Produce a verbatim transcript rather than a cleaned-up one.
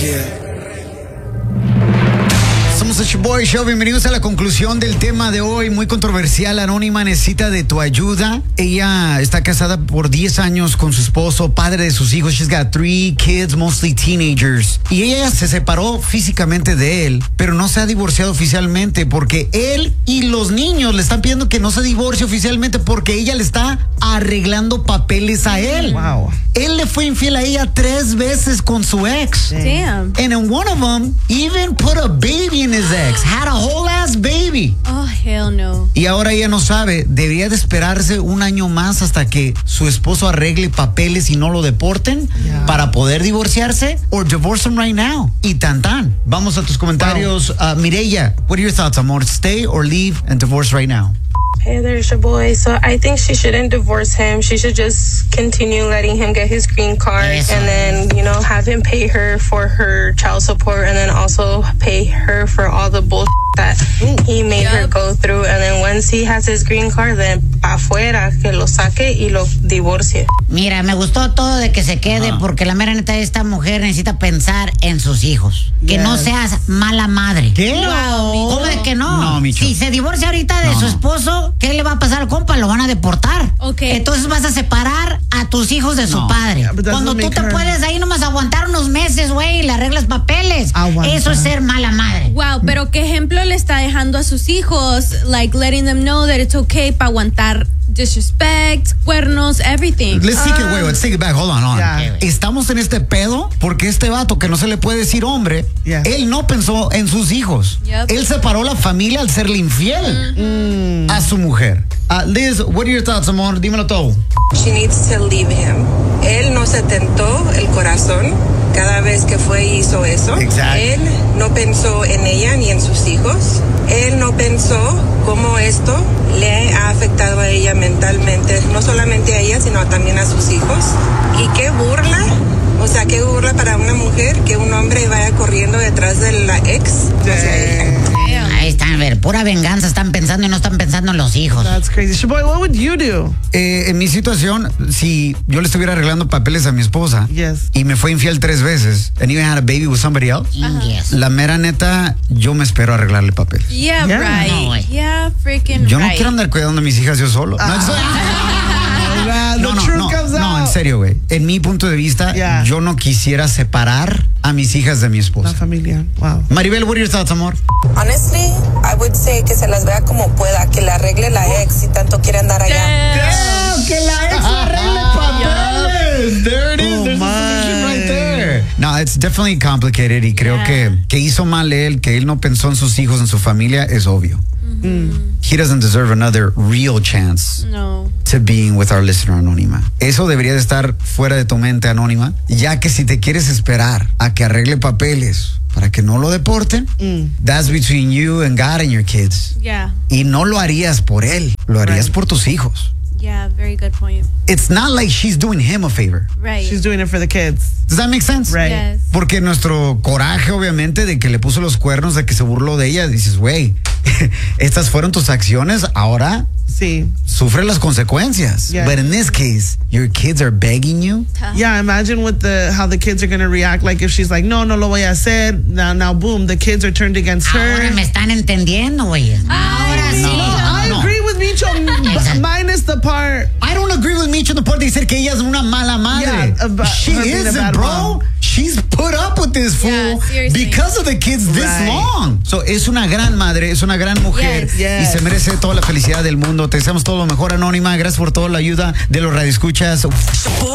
Somos el Boy Show, bienvenidos a la conclusión del tema de hoy, muy controversial. Anónima necesita de tu ayuda. Ella está casada por diez años con su esposo, padre de sus hijos. She's got three kids, mostly teenagers. Y ella se separó físicamente de él, pero no se ha divorciado oficialmente porque él y los niños le están pidiendo que no se divorcie oficialmente porque ella le está arreglando papeles a él. Wow. Él le fue infiel a ella tres veces con su ex. Damn. And in one of them, even put a baby in his ex. Had a whole ass baby. Oh, hell no. Y ahora ella no sabe, debería de esperarse un año más hasta que su esposo arregle papeles y no lo deporten Yeah. para poder divorciarse, or divorce him right now. Y tan tan. Vamos a tus comentarios. Wow. Uh, Mireya, what are your thoughts, amor? Stay or leave and divorce right now? Hey, there's your boy. So I think she shouldn't divorce him. She should just continue letting him get his green card Eso. and then, you know, have him pay her for her child support and then also pay her for all the bullshit that he made Yep. her go through. And then once he has his green card, then afuera, que lo saque y lo divorcie. Mira, me gustó todo de que se quede Ajá. porque la mera neta esta mujer necesita pensar en sus hijos. Que Yes. no seas mala madre. ¿Qué? ¿Cómo de que no? No, Micho. Si se divorcia ahorita de No, su no. esposo, ¿qué le va a pasar al compa? Lo van a deportar. Ok. Entonces vas a separar a tus hijos de su No. padre. Yeah, but that's Cuando what tú make te her- puedes ahí nomás aguantar unos meses, güey, y le arreglas papeles. Aguantar. Eso es ser mala madre. Wow, pero ¿qué ejemplo le está dejando a sus hijos? Like letting them know that it's okay para aguantar disrespect, cuernos, everything. Let's take it, wait, let's take it back. Hold on, hold on. Yeah. Estamos en este pedo porque este vato que no se le puede decir hombre, Yes. él no pensó en sus hijos. Yep. Él separó la familia al serle infiel a su mujer. Uh, Liz, what are your thoughts, amor? Dímelo todo. She needs to leave him. Él no se tentó el corazón cada vez que fue y hizo eso. Exacto. Él no pensó en ella ni en sus hijos. Él no pensó cómo esto le ha afectado a ella mentalmente, no solamente a ella, sino también a sus hijos. Y qué burla, o sea, qué burla para una mujer que un hombre vaya corriendo detrás de la ex hacia ella. Ahí están, a ver, pura venganza están pensando y no están pensando en los hijos. That's crazy. Shaboy, what would you do? Eh, en mi situación, si yo le estuviera arreglando papeles a mi esposa Yes. y me fue infiel tres veces, and even had a baby with somebody else, Yes. la mera neta, yo me espero a arreglarle papeles. Yeah, Yeah. right. No, güey. yeah, freaking Yo no right. quiero andar cuidando a mis hijas yo solo. No, eso- Man, no, the no, truth no, comes no, en out. serio, güey. En mi punto de vista, Yeah. yo no quisiera separar a mis hijas de mi La esposa. familia. Wow. Maribel, what are your thoughts, amor? Honestly, I would say que se las vea como pueda, que le arregle la ex si tanto quiere andar allá. Damn. que la ex arregle papeles. There it is. Oh, There's the solution my. right there. No, it's definitely complicated y creo Yeah. que, que hizo mal él, que él no pensó en sus hijos, en su familia, es obvio. He doesn't deserve another real chance No. to being with our listener anónima. Eso debería de estar fuera de tu mente anónima, ya que si te quieres esperar a que arregle papeles para que no lo deporten, that's between you and God and your kids. Yeah. Y no lo harías por él, lo harías Right. por tus hijos. Yeah, very good point. It's not like she's doing him a favor. Right. She's doing it for the kids. Does that make sense? Right. Yes. Porque nuestro coraje, obviamente, de que le puso los cuernos, de que se burló de ella, dices, güey, estas fueron tus acciones, ahora See. sufre las consecuencias. Yeah. But in this case, your kids are begging you. Yeah, imagine what the how the kids are gonna react. Like if she's like, no, no lo voy a hacer. Now, now, boom, the kids are turned against Ahora her. me están entendiendo, güey. Ahora sí. No, I no. agree with Micho, Exacto. minus the part. I don't agree with Micho en el parte de decir que ella es una mala madre. Yeah, about She her being a isn't, bad bro. mom. She's put up with this fool Yeah, seriously. because of the kids this Right. long. So, es una gran madre, es una gran mujer Yes. y Yes. se merece toda la felicidad del mundo. Te deseamos todo lo mejor, Anónima. Gracias por toda la ayuda de los radioescuchas.